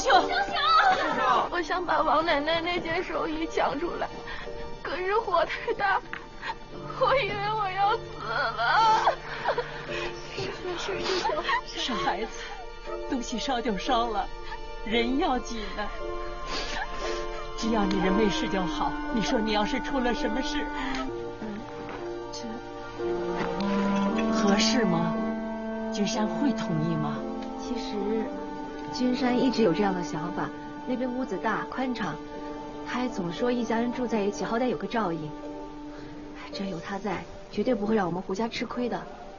秀， 我想把王奶奶那件寿衣抢出来，可是火太大，我以为我要死了。 傻孩子，东西烧就烧了，人要紧呢。只要你人没事就好。你说你要是出了什么事，合适吗？君山会同意吗？ 其实，君山一直有这样的想法。那边屋子大宽敞，他还总说一家人住在一起，好歹有个照应。只要有他在，绝对不会让我们胡家吃亏的。